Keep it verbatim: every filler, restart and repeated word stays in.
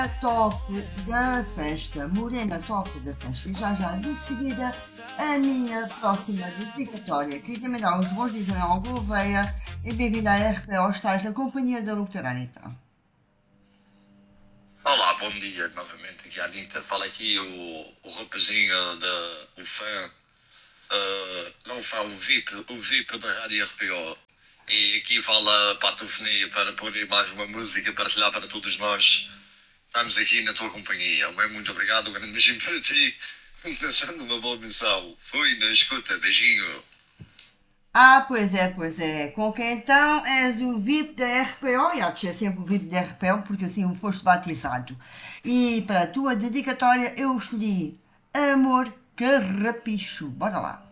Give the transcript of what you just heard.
top da festa, morena top da festa. E já já de seguida a minha próxima dedicatória. Queria também dar uns bons dias ao Gouveia e bem-vindo à R P O, estás na companhia da locutora Anitta. Olá, bom dia novamente aqui a Anitta. Fala aqui o, o rapazinho, da, o fã, uh, não o fã, o V I P, o V I P da Rádio R P O. E aqui fala para a Tofonia para pôr mais uma música para partilhar para todos nós. Estamos aqui na tua companhia. Bem, muito obrigado, um grande beijinho para ti. Pensando uma boa missão. Fui na escuta, beijinho. Ah, pois é, pois é. Com quem então és o V I P da R P O? E há de ser sempre o V I P da R P O, porque assim foste batizado. E para a tua dedicatória eu escolhi Amor Carrapicho. Bora lá.